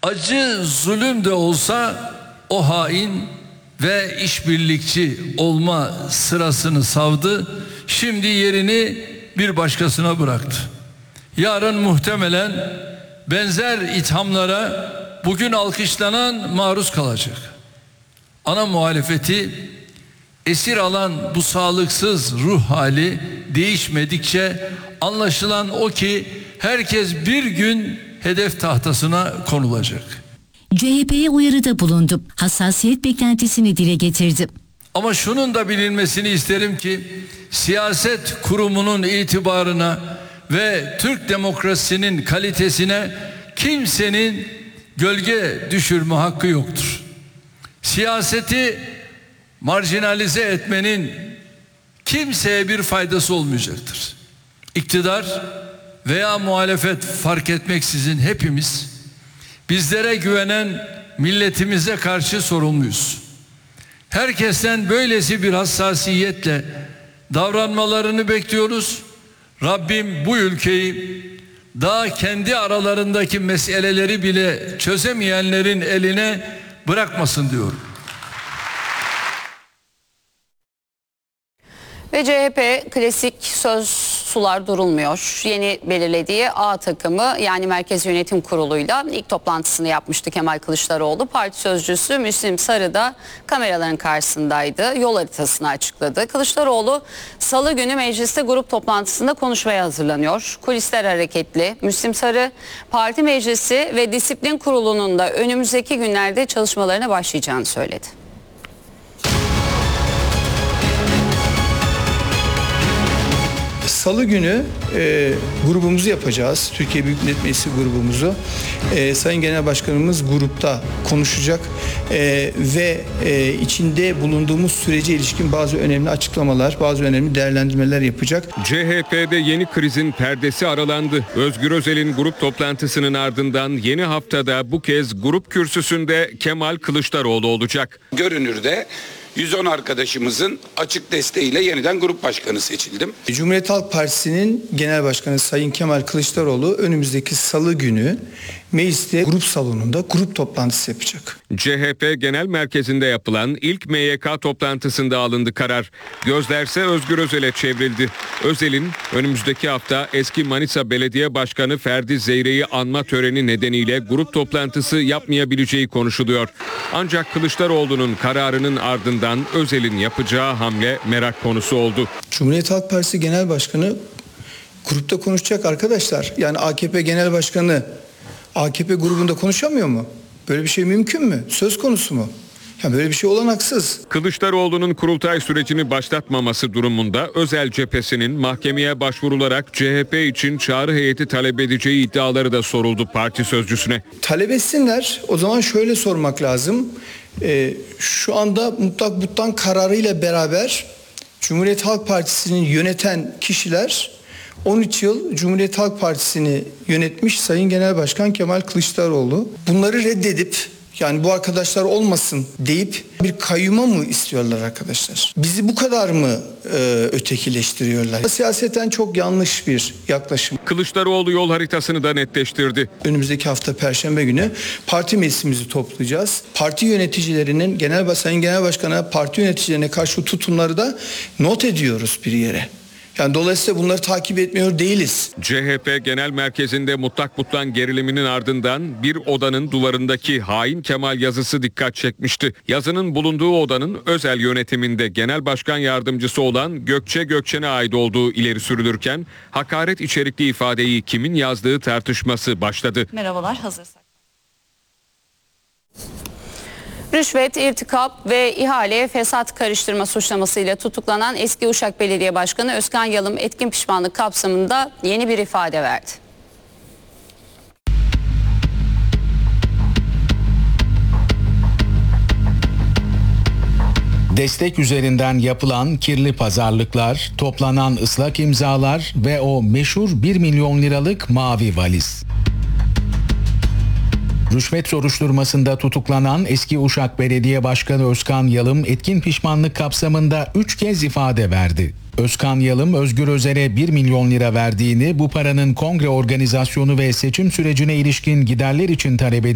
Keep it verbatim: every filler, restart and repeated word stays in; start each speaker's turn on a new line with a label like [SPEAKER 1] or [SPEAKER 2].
[SPEAKER 1] Acı zulüm de olsa o hain ve işbirlikçi olma sırasını savdı. Şimdi yerini bir başkasına bıraktı. Yarın muhtemelen benzer ithamlara bugün alkışlanan maruz kalacak. Ana muhalefeti esir alan bu sağlıksız ruh hali değişmedikçe anlaşılan o ki herkes bir gün hedef tahtasına konulacak.
[SPEAKER 2] C H P'ye uyarıda bulundu. Hassasiyet beklentisini dile getirdi.
[SPEAKER 1] Ama şunun da bilinmesini isterim ki siyaset kurumunun itibarına ve Türk demokrasisinin kalitesine kimsenin gölge düşürme hakkı yoktur. Siyaseti marjinalize etmenin kimseye bir faydası olmayacaktır. İktidar veya muhalefet fark etmeksizin hepimiz bizlere güvenen milletimize karşı sorumluyuz. Herkesten böylesi bir hassasiyetle davranmalarını bekliyoruz. Rabbim bu ülkeyi daha kendi aralarındaki meseleleri bile çözemeyenlerin eline bırakmasın diyorum.
[SPEAKER 3] Ve C H P klasik söz sular durulmuyor. Yeni belirlediği A takımı yani Merkez Yönetim Kurulu'yla ilk toplantısını yapmıştı Kemal Kılıçdaroğlu. Parti sözcüsü Müslim Sarı da kameraların karşısındaydı. Yol haritasını açıkladı. Kılıçdaroğlu salı günü mecliste grup toplantısında konuşmaya hazırlanıyor. Kulisler hareketli. Müslim Sarı parti meclisi ve disiplin kurulunun da önümüzdeki günlerde çalışmalarına başlayacağını söyledi.
[SPEAKER 4] Salı günü e, grubumuzu yapacağız. Türkiye Büyük Millet Meclisi grubumuzu. E, Sayın Genel Başkanımız grupta konuşacak e, ve e, içinde bulunduğumuz sürece ilişkin bazı önemli açıklamalar, bazı önemli değerlendirmeler yapacak.
[SPEAKER 5] C H P'de yeni krizin perdesi aralandı. Özgür Özel'in grup toplantısının ardından yeni haftada bu kez grup kürsüsünde Kemal Kılıçdaroğlu olacak.
[SPEAKER 6] Görünürde yüz on arkadaşımızın açık desteğiyle yeniden grup başkanı seçildim.
[SPEAKER 4] Cumhuriyet Halk Partisi'nin Genel Başkanı Sayın Kemal Kılıçdaroğlu önümüzdeki salı günü mecliste grup salonunda grup toplantısı yapacak.
[SPEAKER 5] C H P Genel Merkezi'nde yapılan ilk M Y K toplantısında alındı karar. Gözlerse Özgür Özel'e çevrildi. Özel'in önümüzdeki hafta eski Manisa Belediye Başkanı Ferdi Zeyre'yi anma töreni nedeniyle grup toplantısı yapmayabileceği konuşuluyor. Ancak Kılıçdaroğlu'nun kararının ardından Özel'in yapacağı hamle merak konusu oldu.
[SPEAKER 4] Cumhuriyet Halk Partisi Genel Başkanı grupta konuşacak arkadaşlar. Yani A K P Genel Başkanı A K P grubunda konuşamıyor mu? Böyle bir şey mümkün mü? Söz konusu mu? Ya böyle bir şey olanaksız.
[SPEAKER 5] Kılıçdaroğlu'nun kurultay sürecini başlatmaması durumunda Özel cephesinin mahkemeye başvurularak C H P için çağrı heyeti talep edeceği iddiaları da soruldu parti sözcüsüne.
[SPEAKER 4] Talep etsinler. O zaman şöyle sormak lazım. Ee, şu anda mutlak buttan kararıyla beraber Cumhuriyet Halk Partisi'nin yöneten kişiler on üç yıl Cumhuriyet Halk Partisi'ni yönetmiş Sayın Genel Başkan Kemal Kılıçdaroğlu. Bunları reddedip yani bu arkadaşlar olmasın deyip bir kayyuma mı istiyorlar arkadaşlar? Bizi bu kadar mı e, ötekileştiriyorlar? Siyaseten çok yanlış bir yaklaşım.
[SPEAKER 5] Kılıçdaroğlu yol haritasını da netleştirdi.
[SPEAKER 4] Önümüzdeki hafta Perşembe günü parti meclisimizi toplayacağız. Parti yöneticilerinin genel Sayın Genel Başkan'a, parti yöneticilerine karşı tutumları da not ediyoruz bir yere. Yani dolayısıyla bunları takip etmiyor değiliz.
[SPEAKER 5] C H P Genel Merkezi'nde mutlak butlan geriliminin ardından bir odanın duvarındaki hain Kemal yazısı dikkat çekmişti. Yazının bulunduğu odanın özel yönetiminde genel başkan yardımcısı olan Gökçe Gökçen'e ait olduğu ileri sürülürken hakaret içerikli ifadeyi kimin yazdığı tartışması başladı.
[SPEAKER 3] Merhabalar, hazırsak. Rüşvet, irtikap ve ihaleye fesat karıştırma suçlamasıyla tutuklanan eski Uşak Belediye Başkanı Özkan Yalım etkin pişmanlık kapsamında yeni bir ifade verdi.
[SPEAKER 7] Destek üzerinden yapılan kirli pazarlıklar, toplanan ıslak imzalar ve o meşhur bir milyon liralık mavi valiz. Rüşvet soruşturmasında tutuklanan eski Uşak Belediye Başkanı Özkan Yalım etkin pişmanlık kapsamında üç kez ifade verdi. Özkan Yalım, Özgür Özel'e bir milyon lira verdiğini, bu paranın kongre organizasyonu ve seçim sürecine ilişkin giderler için talep